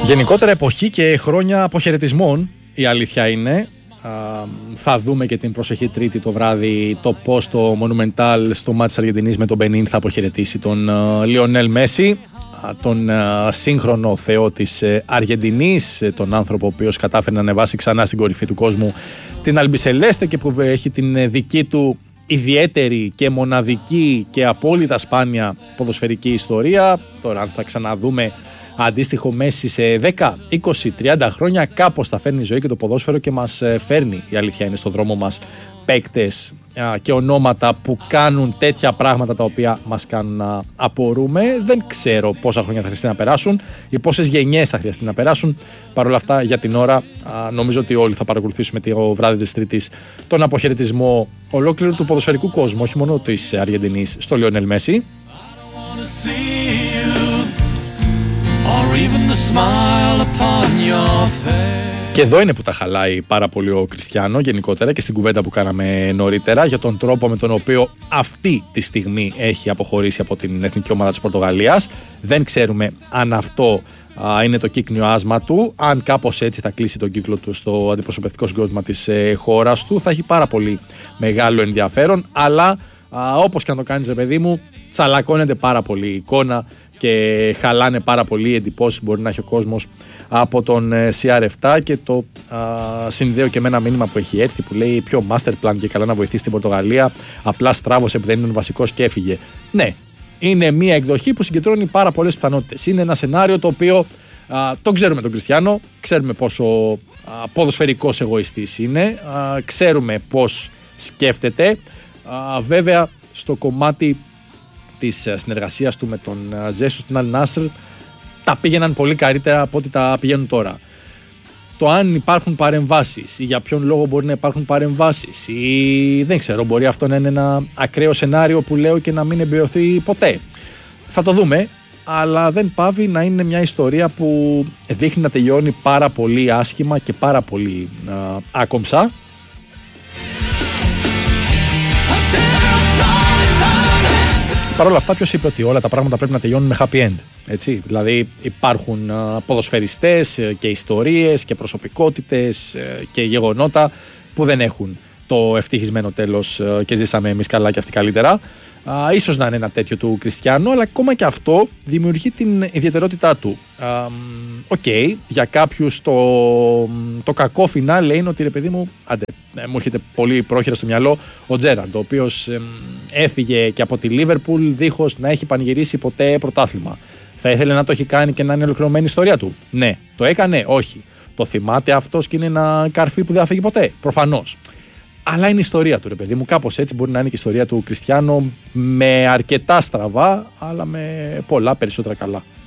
Γενικότερα εποχή και χρόνια αποχαιρετισμών, η αλήθεια είναι. Θα δούμε και την προσεχή Τρίτη το βράδυ το πώς το Monumental στο μάτς της Αργεντινής με τον Μπενίν θα αποχαιρετήσει τον Λιονέλ Μέση, τον σύγχρονο θεό της Αργεντινής, τον άνθρωπο ο οποίος κατάφερε να ανεβάσει ξανά στην κορυφή του κόσμου την Αλμπισελέστε και που έχει την δική του ιδιαίτερη και μοναδική και απόλυτα σπάνια ποδοσφαιρική ιστορία. Τώρα αν θα ξαναδούμε αντίστοιχο Μέση σε 10, 20, 30 χρόνια, κάπως θα φέρνει η ζωή και το ποδόσφαιρο και μας φέρνει, η αλήθεια είναι, στο δρόμο μας παίκτες και ονόματα που κάνουν τέτοια πράγματα τα οποία μας κάνουν να απορούμε. Δεν ξέρω πόσα χρόνια θα χρειαστεί να περάσουν ή πόσες γενιές θα χρειαστεί να περάσουν. Παρ' όλα αυτά, για την ώρα, νομίζω ότι όλοι θα παρακολουθήσουμε το βράδυ της Τρίτης τον αποχαιρετισμό ολόκληρου του ποδοσφαιρικού κόσμου, όχι μόνο της Αργεντινής, στο Λιονέλ Μέση. Και εδώ είναι που τα χαλάει πάρα πολύ ο Κριστιάνο γενικότερα και στην κουβέντα που κάναμε νωρίτερα για τον τρόπο με τον οποίο αυτή τη στιγμή έχει αποχωρήσει από την εθνική ομάδα της Πορτογαλίας. Δεν ξέρουμε αν αυτό είναι το κύκνιο άσμα του, αν κάπως έτσι θα κλείσει τον κύκλο του στο αντιπροσωπευτικό συγκρότημα της χώρας του. Θα έχει πάρα πολύ μεγάλο ενδιαφέρον, αλλά όπως και αν το κάνεις, ρε παιδί μου, τσαλακώνεται πάρα πολύ η εικόνα και χαλάνε πάρα πολύ οι εντυπώσεις που μπορεί να έχει ο κόσμος από τον CR7 και το συνδέω και με ένα μήνυμα που έχει έρθει που λέει πιο master plan και καλά να βοηθήσει την Πορτογαλία, απλά στράβωσε που δεν είναι βασικός και έφυγε. Ναι, είναι μια εκδοχή που συγκεντρώνει πάρα πολλές πιθανότητες. Είναι ένα σενάριο το οποίο το ξέρουμε τον Κριστιάνο, ξέρουμε πόσο ποδοσφαιρικός εγωιστής είναι, ξέρουμε πώς σκέφτεται. Βέβαια στο κομμάτι της συνεργασίας του με τον Ζέσου στην Αλ Νάσρ τα πήγαιναν πολύ καλύτερα από ό,τι τα πηγαίνουν τώρα. Το αν υπάρχουν παρεμβάσεις ή για ποιον λόγο μπορεί να υπάρχουν παρεμβάσεις ή δεν ξέρω, μπορεί αυτό να είναι ένα ακραίο σενάριο που λέω και να μην εμπειρωθεί ποτέ. Θα το δούμε, αλλά δεν πάβει να είναι μια ιστορία που δείχνει να τελειώνει πάρα πολύ άσχημα και πάρα πολύ άκομψα. Παρ' όλα αυτά, ποιος είπε ότι όλα τα πράγματα πρέπει να τελειώνουν με happy end, έτσι? Δηλαδή υπάρχουν ποδοσφαιριστές και ιστορίες και προσωπικότητες και γεγονότα που δεν έχουν το ευτυχισμένο τέλος και ζήσαμε εμείς καλά και αυτοί καλύτερα. Ίσως να είναι ένα τέτοιο του Κριστιάνου, αλλά ακόμα και αυτό δημιουργεί την ιδιαιτερότητά του. Για κάποιους το κακό φινάλε είναι ότι, ρε παιδί μου, μου έρχεται πολύ πρόχειρα στο μυαλό ο Τζέραντ, ο οποίος έφυγε και από τη Λίβερπουλ δίχως να έχει πανηγυρίσει ποτέ πρωτάθλημα. Θα ήθελε να το έχει κάνει και να είναι ολοκληρωμένη η ιστορία του? Ναι. Το έκανε? Όχι. Το θυμάται αυτός και είναι ένα καρφί που δεν θα φύγει ποτέ? Προφανώς. Αλλά είναι η ιστορία του, ρε παιδί μου. Κάπως έτσι μπορεί να είναι και η ιστορία του Κριστιάνο, με αρκετά στραβά, αλλά με πολλά περισσότερα καλά.